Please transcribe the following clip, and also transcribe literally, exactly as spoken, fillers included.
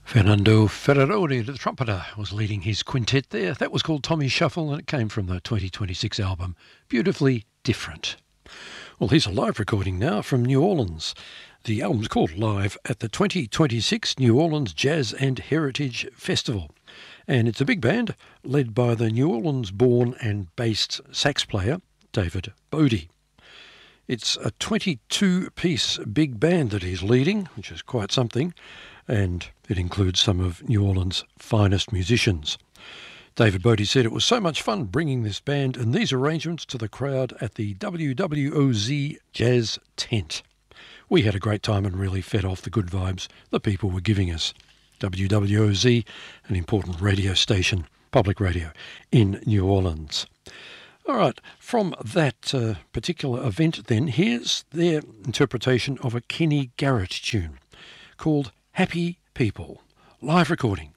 Fernando Ferraroni, the trumpeter, was leading his quintet there. That was called Tommy Shuffle, and it came from the twenty twenty-six album, Beautifully Different. Well, here's a live recording now from New Orleans. The album's called Live at the twenty twenty-six New Orleans Jazz and Heritage Festival. And it's a big band led by the New Orleans-born and based sax player, David Bodie. It's a twenty-two piece big band that he's leading, which is quite something, and it includes some of New Orleans' finest musicians. David Bodie said it was so much fun bringing this band and these arrangements to the crowd at the W W O Z Jazz Tent. We had a great time and really fed off the good vibes the people were giving us. W W O Z, an important radio station, public radio, in New Orleans. All right, from that uh, particular event then, here's their interpretation of a Kenny Garrett tune called Happy People. Live recording.